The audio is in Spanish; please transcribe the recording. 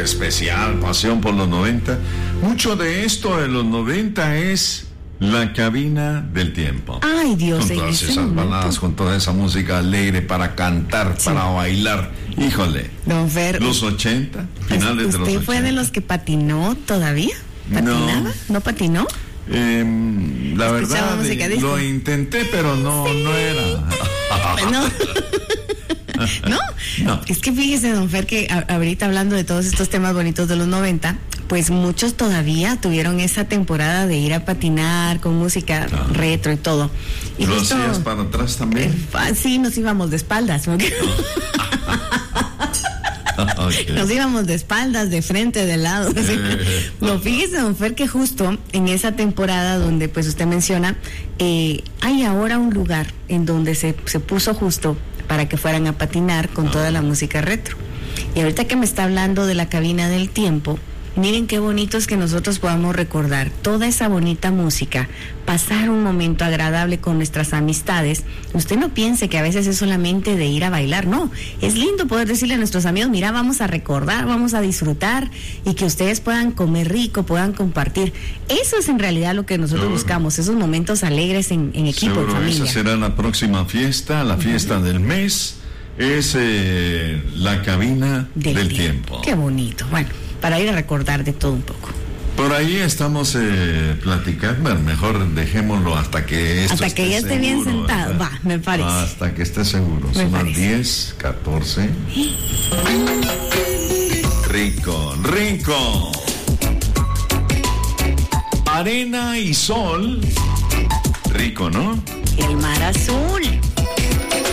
especial, Pasión por los 90. Mucho de esto de los 90 es la cabina del tiempo. Ay, Dios, con todas esas baladas, con toda esa música alegre para cantar, sí, para bailar. Híjole. Don Fer, los 80, finales de los 80. ¿Usted fue de los que patinó todavía? ¿Patinaba? ¿No patinó? La verdad, lo intenté, pero no era. No, es que fíjese, don Fer, que ahorita hablando de todos estos temas bonitos de los 90, pues muchos todavía tuvieron esa temporada de ir a patinar con música retro y todo. Y ¿lo hacías para atrás también? Sí, nos íbamos de espaldas. Porque okay. Nos íbamos de espaldas, de frente, de lado. No, fíjese, don Fer, que justo en esa temporada donde pues usted menciona, hay ahora un lugar en donde se puso justo para que fueran a patinar con toda la música retro. Y ahorita que me está hablando de la cabina del tiempo, miren qué bonito es que nosotros podamos recordar toda esa bonita música, pasar un momento agradable con nuestras amistades. Usted no piense que a veces es solamente de ir a bailar, no. Es lindo poder decirle a nuestros amigos, mira, vamos a recordar, vamos a disfrutar y que ustedes puedan comer rico, puedan compartir. Eso es en realidad lo que nosotros buscamos, esos momentos alegres en equipo, en familia. Esa será la próxima fiesta, la fiesta del mes, es la cabina del tiempo. Qué bonito, bueno, para ir a recordar de todo un poco. Por ahí estamos platicando, mejor dejémoslo hasta que esto hasta que ya esté bien sentado, ¿verdad? Va, me parece. Hasta que esté seguro, son las 10, 14. Rico, rico. Arena y sol. Rico, ¿no? El mar azul.